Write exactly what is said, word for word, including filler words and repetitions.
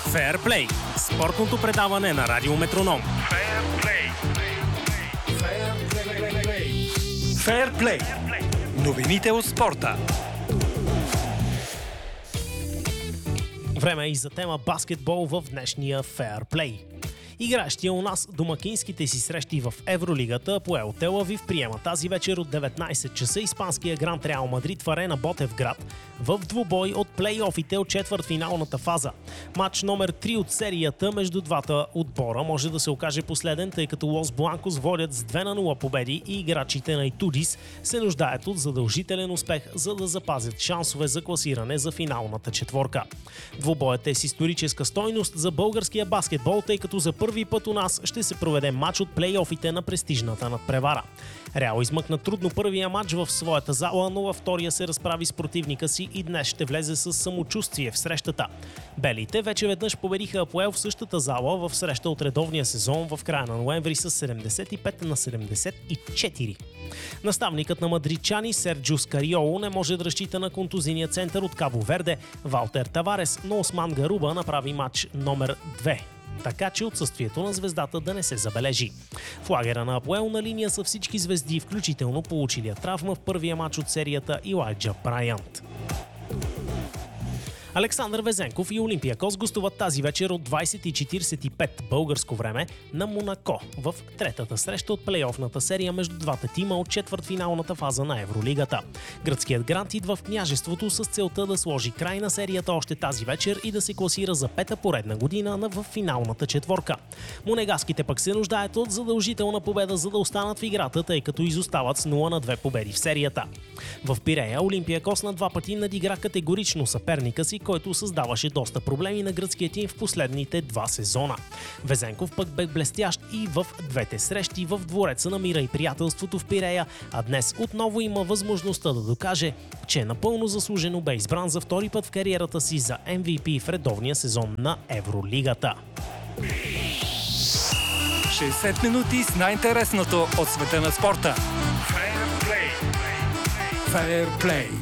Феърплей – спортното предаване на Радио Метроном. Феърплей. Новините от спорта. Време е и за тема баскетбол в днешния Феърплей. Играещия у нас домакинските си срещи в Евролигата поел Тел Авив приема тази вечер от деветнайсет часа испанския Гранд Реал Мадрид в арена Ботевград в двубой от плейофите от четвъртфиналната фаза. Матч номер три от серията между двата отбора може да се окаже последен, тъй като Лос Бланкос водят с две на нула победи и играчите на Итудис се нуждаят от задължителен успех, за да запазят шансове за класиране за финалната четворка. Двубоят е с историческа стойност за българския баскетбол, тъй като за първи път у нас ще се проведе матч от плейофите на престижната надпревара. Реал измъкна трудно първия матч в своята зала, но във втория се разправи с противника си и днес ще влезе с самочувствие в срещата. Белите вече веднъж победиха Апоел в същата зала в среща от редовния сезон в края на ноември с седемдесет и пет на седемдесет и четири. Наставникът на мадридчани Серджио Скариоло не може да разчита на контузийния център от Кабо Верде Валтер Таварес, но Осман Гаруба направи матч номер две. Така че отсъствието на звездата да не се забележи. В лагера на Апоел на линия са всички звезди, включително получилия травма в първия матч от серията Илайджа Брайант. Александър Везенков и Олимпиакос гостуват тази вечер от двайсет и четирийсет и пет българско време на Монако в третата среща от плейофната серия между двата тима от четвъртфиналната фаза на Евролигата. Гръцкият грант идва в княжеството с целта да сложи край на серията още тази вечер и да се класира за пета поредна година в финалната четворка. Монегаските пък се нуждаят от задължителна победа, за да останат в играта, тъй като изостават с нула на две победи в серията. В Пирея Олимпиакос на два пъти надигра категорично съперника си, който създаваше доста проблеми на гръцкия тим в последните два сезона. Везенков пък бе блестящ и в двете срещи в двореца на мира и приятелството в Пирея, а днес отново има възможността да докаже, че напълно заслужено бе избран за втори път в кариерата си за Ем Ви Пи в редовния сезон на Евролигата. шейсет минути с най-интересното от света на спорта. Феърплей. Феърплей.